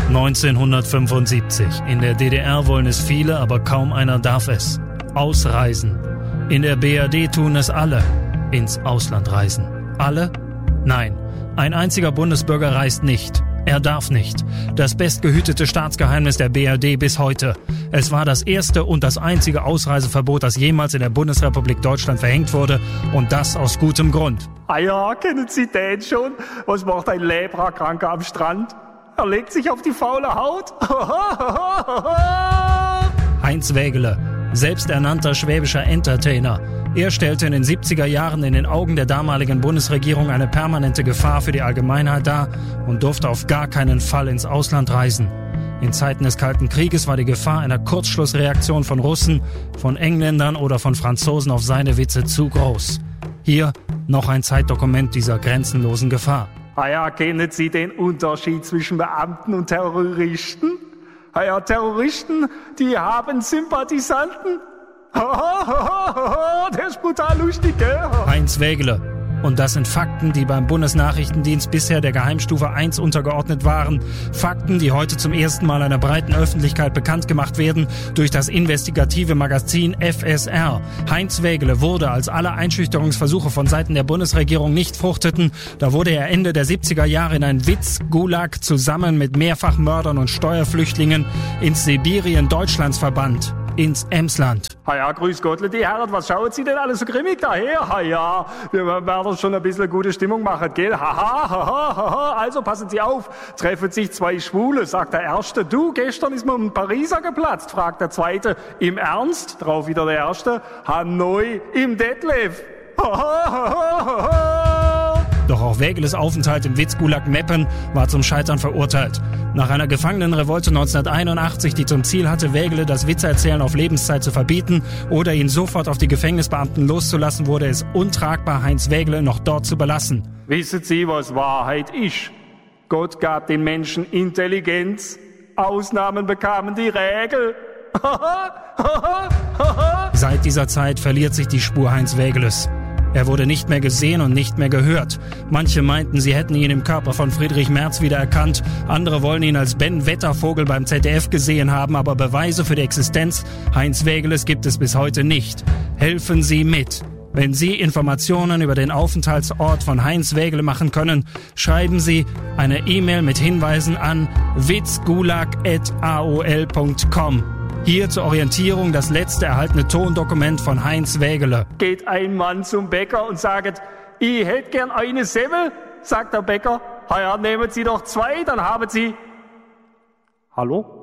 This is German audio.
1975. In der DDR wollen es viele, aber kaum einer darf es. Ausreisen. In der BRD tun es alle. Ins Ausland reisen. Alle? Nein. Ein einziger Bundesbürger reist nicht. Er darf nicht. Das bestgehütete Staatsgeheimnis der BRD bis heute. Es war das erste und das einzige Ausreiseverbot, das jemals in der Bundesrepublik Deutschland verhängt wurde. Und das aus gutem Grund. Ah ja, kennen Sie den schon? Was macht ein Leprakranker am Strand? Er legt sich auf die faule Haut. Heinz Wägele, selbsternannter schwäbischer Entertainer. Er stellte in den 70er Jahren in den Augen der damaligen Bundesregierung eine permanente Gefahr für die Allgemeinheit dar und durfte auf gar keinen Fall ins Ausland reisen. In Zeiten des Kalten Krieges war die Gefahr einer Kurzschlussreaktion von Russen, von Engländern oder von Franzosen auf seine Witze zu groß. Hier noch ein Zeitdokument dieser grenzenlosen Gefahr. Ah ja, kennen Sie den Unterschied zwischen Beamten und Terroristen? Ah ja, Terroristen, die haben Sympathisanten. Der ist brutal lustig, gell? Heinz Wägele. Und das sind Fakten, die beim Bundesnachrichtendienst bisher der Geheimstufe 1 untergeordnet waren. Fakten, die heute zum ersten Mal einer breiten Öffentlichkeit bekannt gemacht werden durch das investigative Magazin FSR. Heinz Wägele wurde, als alle Einschüchterungsversuche von Seiten der Bundesregierung nicht fruchteten, da wurde er Ende der 70er Jahre in ein Witz-Gulag zusammen mit Mehrfachmördern und Steuerflüchtlingen ins Sibirien Deutschlands verbannt. Ins Emsland. Ha ja, grüß Gottle, die Herren, was schauen Sie denn alle so grimmig daher? Ha ja, wir werden schon ein bisschen gute Stimmung machen, gell? Ha. Also passen Sie auf, treffen sich zwei Schwule, sagt der Erste. Du, gestern ist mir ein Pariser geplatzt, fragt der Zweite. Im Ernst? Drauf wieder der Erste. Hanoi im Detlef. Doch auch Wägeles Aufenthalt im Witzgulag Meppen war zum Scheitern verurteilt. Nach einer Gefangenenrevolte 1981, die zum Ziel hatte, Wägele das Witzeerzählen auf Lebenszeit zu verbieten oder ihn sofort auf die Gefängnisbeamten loszulassen, wurde es untragbar, Heinz Wägele noch dort zu belassen. Wissen Sie, was Wahrheit ist? Gott gab den Menschen Intelligenz. Ausnahmen bekamen die Regel. Seit dieser Zeit verliert sich die Spur Heinz Wägeles. Er wurde nicht mehr gesehen und nicht mehr gehört. Manche meinten, sie hätten ihn im Körper von Friedrich Merz wiedererkannt. Andere wollen ihn als Ben Wettervogel beim ZDF gesehen haben, aber Beweise für die Existenz Heinz Wägeles gibt es bis heute nicht. Helfen Sie mit. Wenn Sie Informationen über den Aufenthaltsort von Heinz Wägele machen können, schreiben Sie eine E-Mail mit Hinweisen an witzgulag@aol.com. Hier zur Orientierung das letzte erhaltene Tondokument von Heinz Wägele. Geht ein Mann zum Bäcker und sagt, ich hätte gern eine Semmel, sagt der Bäcker. Ja, nehmen Sie doch zwei, dann haben Sie... Hallo?